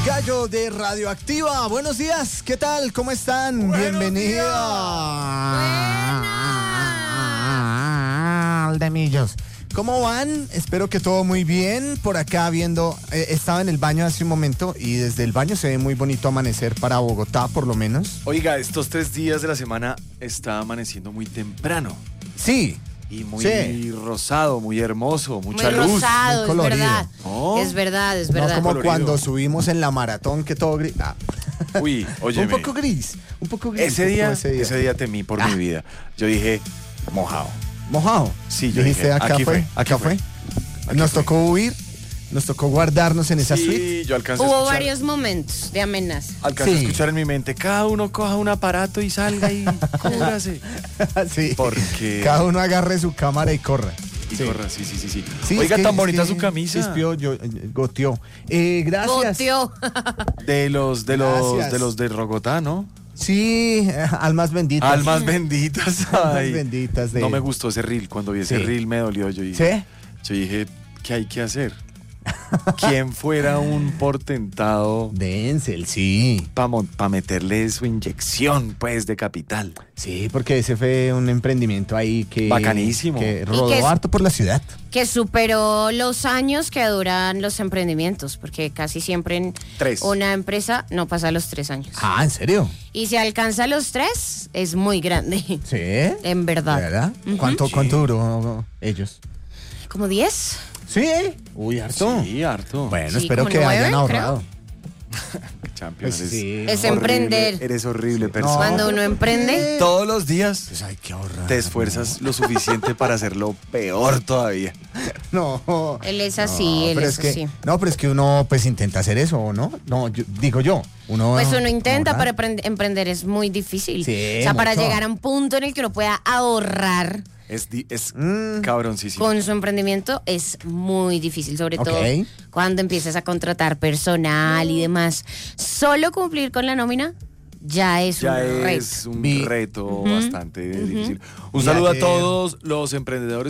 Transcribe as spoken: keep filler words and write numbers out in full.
Gallo de Radioactiva, buenos días, ¿qué tal? ¿Cómo están? Bienvenido al de Millos. ¿Cómo van? Espero que todo muy bien. Por acá viendo, eh, estaba en el baño hace un momento y desde el baño se ve muy bonito amanecer para Bogotá, por lo menos. Oiga, estos tres días de la semana está amaneciendo muy temprano. Sí. Y muy Sí. rosado, muy hermoso, mucha muy luz. rosado, muy es colorido. verdad. Oh. Es verdad, es No verdad. como Colorido. cuando subimos en la maratón que todo gris. Ah. Uy, óyeme. Un poco gris, un poco gris. Ese día, ese día, ese día temí por Ah. mi vida. Yo dije, mojado. Mojado. Sí, yo Dijiste, dije, acá aquí fue, fue, acá aquí fue. Aquí Nos fue. tocó huir, nos tocó guardarnos en esa suite. Sí, yo alcancé a Hubo escuchar, varios momentos de amenaza. alcancé Sí. a escuchar en mi mente, cada uno coja un aparato y salga y cúbrase. Sí. Porque... Cada uno agarre su cámara y corra. Y Sí. corra, sí, sí, sí, sí. Sí, Oiga, es que- tan es bonita que su camisa. Chispió, yo, eh, goteó. Eh, gracias. Boteó. De los, de los, Gracias. de los de Rogotá, ¿no? Sí, eh, almas benditas. Almas benditas. Almas Ay. benditas de... No me gustó ese reel. Cuando vi ese Sí. reel me dolió. Yo dije, ¿Sí? yo dije, ¿qué hay que hacer? ¿Quién fuera un portentado Denzel, sí. para meterle su inyección, pues, de capital? Sí, porque ese fue un emprendimiento ahí que... Bacanísimo. Que rodó que es- harto por la ciudad. Que superó los años que duran los emprendimientos, porque casi siempre en Tres. una empresa no pasa los tres años. Ah, ¿en serio? Y si alcanza los tres, es muy grande. Sí. En verdad. ¿De verdad? Ujú. ¿Cuánto, Sí. ¿Cuánto duró ellos? ¿Como diez? Sí. Uy, harto. Sí, harto. Bueno, Sí, espero como que nueve, hayan creo. ahorrado. Champions. Pues sí. Es horrible, emprender. Eres horrible persona. Cuando uno emprende, Todos los días Pues hay que ahorrar. te esfuerzas lo suficiente para hacerlo peor todavía. No. él es así, él pero es que, así. No, pero es que uno pues intenta hacer eso, ¿no? No, yo- digo yo. Uno, Pues uno intenta, ahorrar. pero emprend- emprender es muy difícil. Sí, o sea, para mucho. llegar a un punto en el que uno pueda ahorrar Es, di- es Mm. cabroncísimo. con su emprendimiento es muy difícil, sobre Ok. todo cuando empiezas a contratar personal y demás. Solo cumplir con la nómina ya es Ya un reto. es un Vi- reto bastante difícil. Un Mira saludo a que- todos los emprendedores